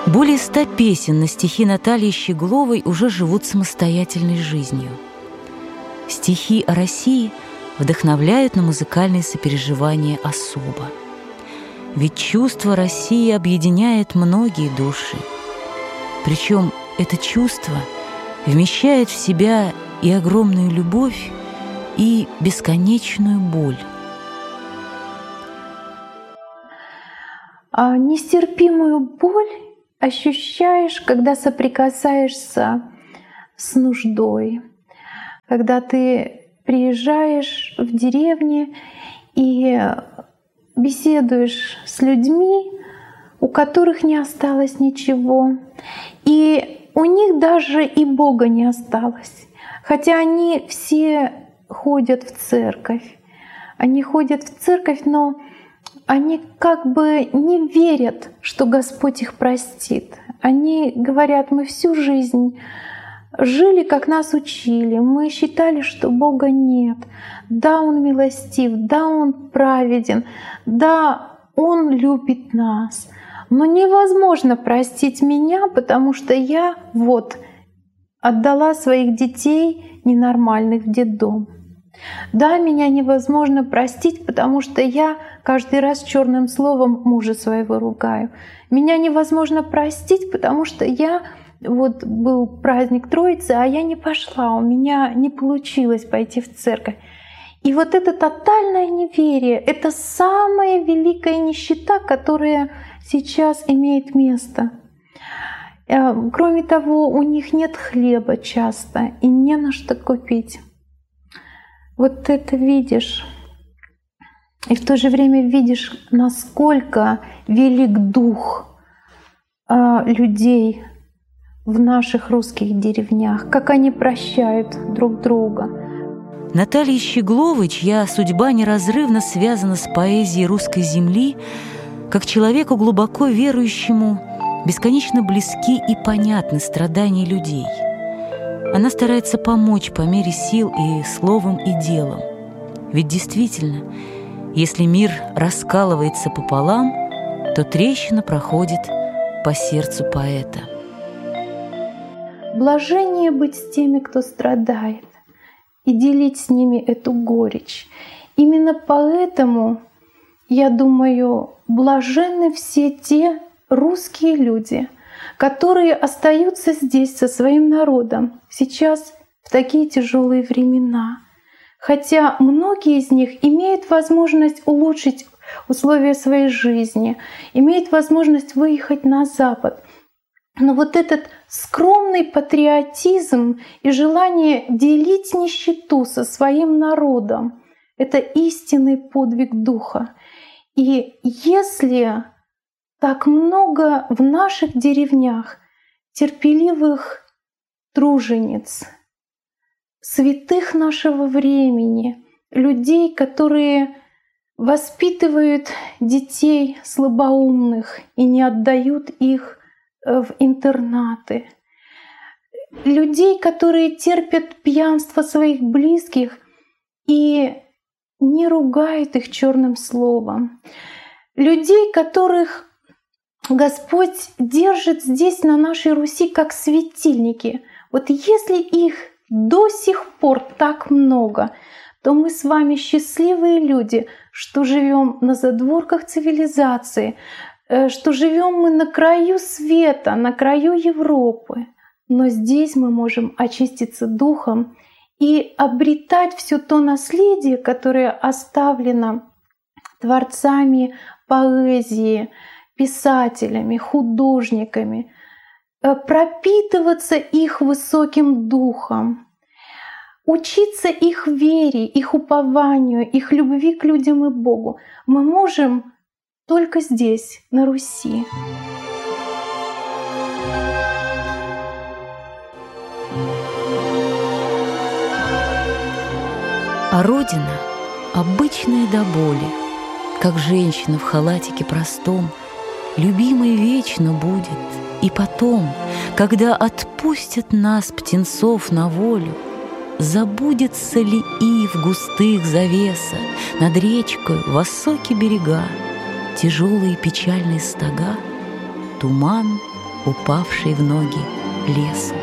Более 100 песен на стихи Натальи Щегловой уже живут самостоятельной жизнью. Стихи о России вдохновляют на музыкальные сопереживания особо. Ведь чувство России объединяет многие души. Причем это чувство вмещает в себя и огромную любовь, и бесконечную боль. Нестерпимую боль ощущаешь, когда соприкасаешься с нуждой, когда ты приезжаешь в деревню и беседуешь с людьми, у которых не осталось ничего, и у них даже и Бога не осталось, хотя они все ходят в церковь. Они ходят в церковь, но они как бы не верят, что Господь их простит. Они говорят: мы всю жизнь жили, как нас учили. Мы считали, что Бога нет. Да, Он милостив, да, Он праведен, да, Он любит нас. Но невозможно простить меня, потому что я отдала своих детей ненормальных в детдом. Да, меня невозможно простить, потому что я каждый раз черным словом мужа своего ругаю. Меня невозможно простить, потому что был праздник Троицы, а я не пошла, у меня не получилось пойти в церковь. И это тотальное неверие, это самая великая нищета, которая сейчас имеет место. Кроме того, у них нет хлеба часто и не на что купить. Это видишь. И в то же время видишь, насколько велик дух людей в наших русских деревнях, как они прощают друг друга. Наталья Щегловой, чья судьба неразрывно связана с поэзией русской земли, как человеку глубоко верующему, бесконечно близки и понятны страдания людей. Она старается помочь по мере сил и словом, и делом. Ведь действительно, если мир раскалывается пополам, то трещина проходит по сердцу поэта. Блажение быть с теми, кто страдает, и делить с ними эту горечь. Именно поэтому, я думаю, блаженны все те русские люди, которые остаются здесь со своим народом сейчас в такие тяжелые времена. Хотя многие из них имеют возможность улучшить условия своей жизни, имеют возможность выехать на Запад. Но этот скромный патриотизм и желание делить нищету со своим народом — это истинный подвиг духа. И если так много в наших деревнях терпеливых тружениц, святых нашего времени, людей, которые воспитывают детей слабоумных и не отдают их в интернаты, людей, которые терпят пьянство своих близких и не ругают их черным словом, людей, которых Господь держит здесь, на нашей Руси, как светильники. Если их до сих пор так много, то мы с вами счастливые люди, что живем на задворках цивилизации, что живем мы на краю света, на краю Европы. Но здесь мы можем очиститься духом и обретать все то наследие, которое оставлено творцами поэзии, писателями, художниками, пропитываться их высоким духом, учиться их вере, их упованию, их любви к людям и Богу мы можем только здесь, на Руси. А Родина, обычная до боли, как женщина в халатике простом, любимой вечно будет. И потом, когда отпустят нас, птенцов, на волю, забудется ли ив густых завеса над речкой высокие берега, тяжелые печальные стога, туман упавшей в ноги лесу.